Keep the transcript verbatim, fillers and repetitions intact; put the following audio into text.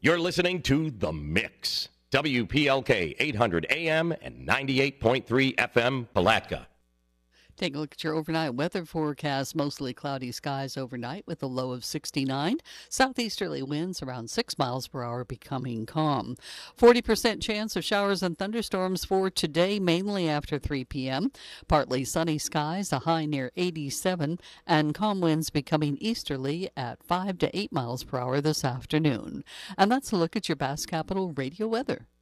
You're listening to The Mix. W P L K eight hundred A M and ninety-eight point three F M, Palatka. Take a look at your overnight weather forecast. Mostly cloudy skies overnight with a low of sixty-nine. Southeasterly winds around six miles per hour becoming calm. forty percent chance of showers and thunderstorms for today, mainly after three p.m. Partly sunny skies, a high near eighty-seven, and calm winds becoming easterly at five to eight miles per hour this afternoon. And that's a look at your Bass Capital radio weather.